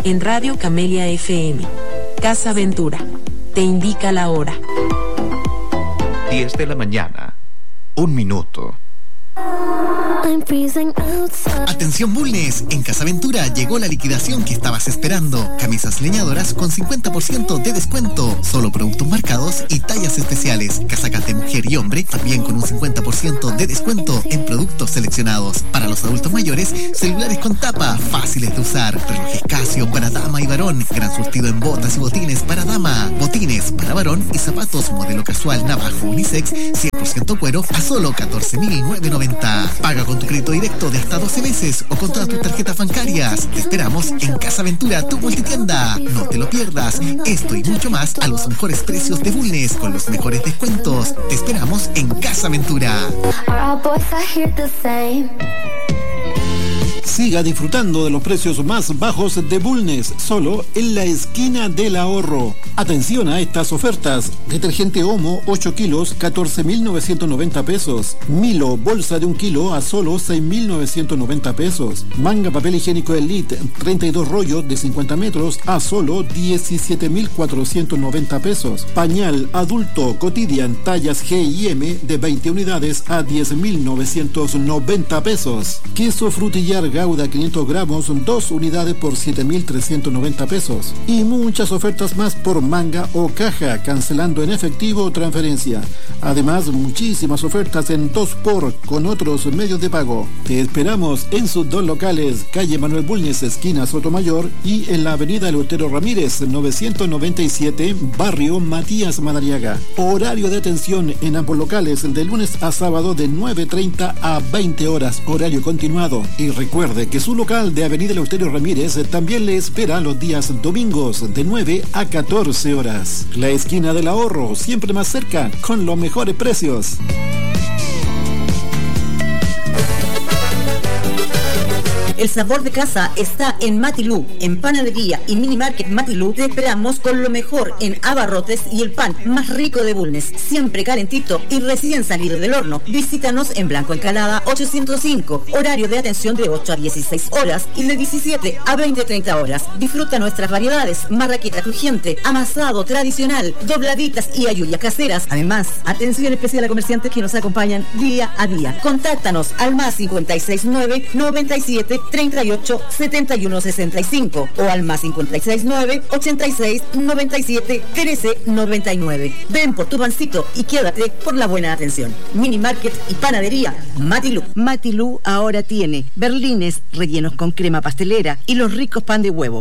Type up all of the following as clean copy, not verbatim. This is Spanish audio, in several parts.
En Radio Camelia FM. Casa Ventura. Te indica la hora. 10 de la mañana. 1 minuto. Atención Bulnes, en Casa Ventura llegó la liquidación que estabas esperando. Camisas leñadoras con 50% de descuento, solo productos marcados y tallas especiales. Casacas de mujer y hombre también con un 50% de descuento en productos seleccionados. Para los adultos mayores, celulares con tapa, fáciles de usar, relojes Casio para dama y varón, gran surtido en botas y botines para dama, botines para varón y zapatos modelo casual navajo unisex 100% cuero a solo 14.990. Paga con tu crédito directo de hasta 12 meses o con todas tus tarjetas bancarias. Te esperamos en Casa Ventura, tu multitienda. No te lo pierdas. Esto y mucho más a los mejores precios de Bulnes con los mejores descuentos. Te esperamos en Casa Ventura. Siga disfrutando de los precios más bajos de Bulnes, solo en la esquina del ahorro. Atención a estas ofertas. Detergente Omo, 8 kilos, 14.990 pesos. Milo, bolsa de 1 kilo a solo 6.990 pesos. Manga papel higiénico Elite, 32 rollos de 50 metros a solo 17.490 pesos. Pañal adulto Cotidian, tallas G y M de 20 unidades a 10.990 pesos. Queso frutillar Gouda 500 gramos, 2 unidades por 7.390 pesos. Y muchas ofertas más por manga o caja, cancelando en efectivo o transferencia. Además, muchísimas ofertas en 2x con otros medios de pago. Te esperamos en sus dos locales, calle Manuel Bulnes, esquina Sotomayor, y en la avenida Eleuterio Ramírez, 997, barrio Matías Madariaga. Horario de atención en ambos locales, de lunes a sábado de 9:30 a 20 horas, horario continuado. Y recuerde que su local de avenida Eleuterio Ramírez también le espera los días domingos de 9 a 14 horas. La esquina del ahorro, siempre más cerca, con los mejores precios. El sabor de casa está en Matilú. En Panadería y Mini Market Matilú te esperamos con lo mejor en abarrotes y el pan más rico de Bulnes, siempre calentito y recién salido del horno. Visítanos en Blanco Encalada 805, horario de atención de 8 a 16 horas y de 17 a 20-30 horas. Disfruta nuestras variedades, marraqueta crujiente, amasado tradicional, dobladitas y ayuyas caseras. Además, atención especial a comerciantes que nos acompañan día a día. Contáctanos al más 569 97 38 71 65 o al más 569 86 97 13 99. Ven por tu pancito y quédate por la buena atención. Mini Market y Panadería Matilú. Matilú ahora tiene berlines rellenos con crema pastelera y los ricos pan de huevo.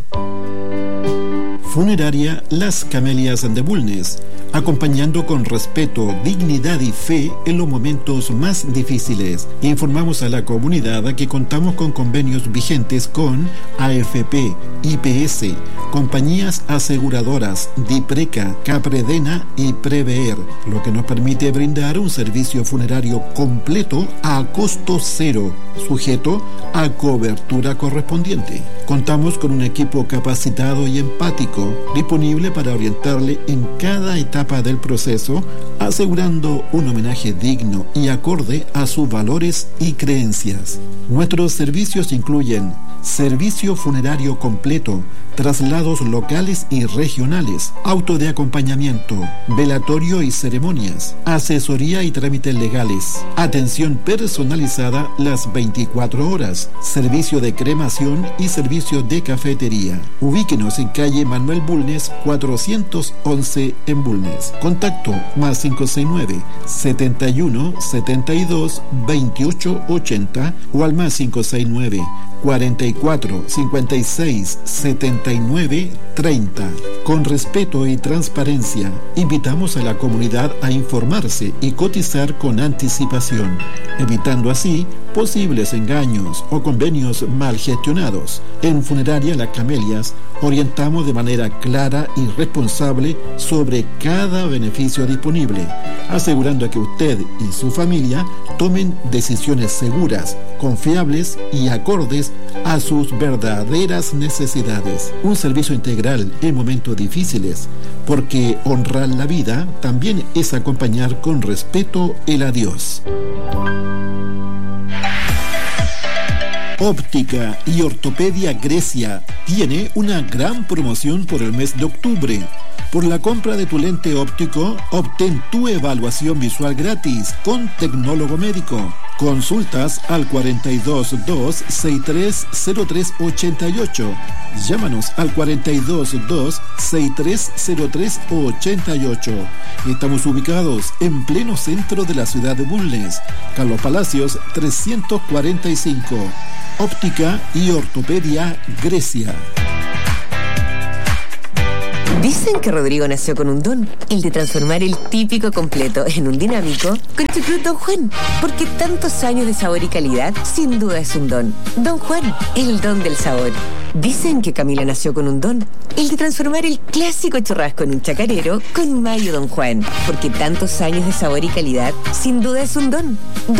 Funeraria Las Camelias de Bulnes, acompañando con respeto, dignidad y fe en los momentos más difíciles. Informamos a la comunidad que contamos con convenios vigentes con AFP, IPS, compañías aseguradoras, Dipreca, Capredena y Prever, lo que nos permite brindar un servicio funerario completo a costo cero, sujeto a cobertura correspondiente. Contamos con un equipo capacitado y empático, disponible para orientarle en cada etapa del proceso, asegurando un homenaje digno y acorde a sus valores y creencias. Nuestros servicios incluyen servicio funerario completo, traslados locales y regionales, auto de acompañamiento, velatorio y ceremonias, asesoría y trámites legales, atención personalizada las 24 horas, servicio de cremación y servicio de cafetería. Ubíquenos en calle Manuel Bulnes 411 en Bulnes. Contacto más 569 71 72 28 80 o al más 569 44 56 79 30. Con respeto y transparencia, invitamos a la comunidad a informarse y cotizar con anticipación, evitando así posibles engaños o convenios mal gestionados. En Funeraria Las Camelias orientamos de manera clara y responsable sobre cada beneficio disponible, asegurando que usted y su familia tomen decisiones seguras, confiables y acordes a sus verdaderas necesidades. Un servicio integral en momentos difíciles, porque honrar la vida también es acompañar con respeto el adiós. Óptica y Ortopedia Grecia tiene una gran promoción por el mes de octubre. Por la compra de tu lente óptico, obtén tu evaluación visual gratis con tecnólogo médico. Consultas al 422-630388. Llámanos al 422-630388. Estamos ubicados en pleno centro de la ciudad de Bulnes, Carlos Palacios 345. Óptica y Ortopedia Grecia. Dicen que Rodrigo nació con un don, el de transformar el típico completo en un dinámico con Chucrut Don Juan, porque tantos años de sabor y calidad, sin duda es un don. Don Juan, el don del sabor. Dicen que Camila nació con un don, el de transformar el clásico churrasco en un chacarero con mayo Don Juan, porque tantos años de sabor y calidad, sin duda es un don.